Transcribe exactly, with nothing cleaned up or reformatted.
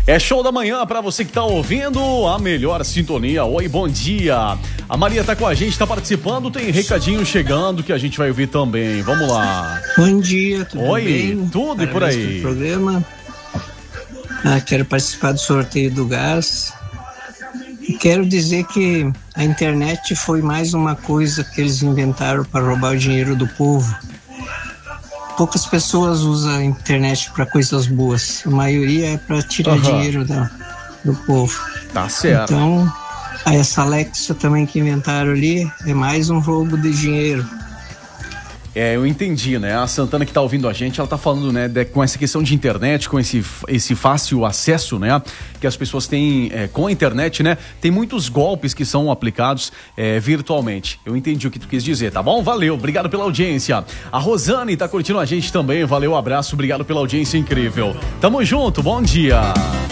É show da manhã pra você que tá ouvindo a melhor sintonia. Oi, bom dia. A Maria tá com a gente, tá participando, tem recadinho chegando que a gente vai ouvir também. Vamos lá. Bom dia, tudo Oi, bem? tudo Parabéns e por aí. pelo programa. Ah, quero participar do sorteio do gás. E quero dizer que a internet foi mais uma coisa que eles inventaram para roubar o dinheiro do povo. Poucas pessoas usam a internet para coisas boas. A maioria é para tirar Uhum. dinheiro da, do povo. Tá certo. Então, essa Alexa também que inventaram ali é mais um roubo de dinheiro. É, eu entendi, né? A Santana que tá ouvindo a gente, ela tá falando, né, de, com essa questão de internet, com esse, esse fácil acesso, né, que as pessoas têm é, com a internet, né? Tem muitos golpes que são aplicados é, virtualmente. Eu entendi o que tu quis dizer, tá bom? Valeu, obrigado pela audiência. A Rosane tá curtindo a gente também, valeu, abraço, obrigado pela audiência incrível. Tamo junto, bom dia.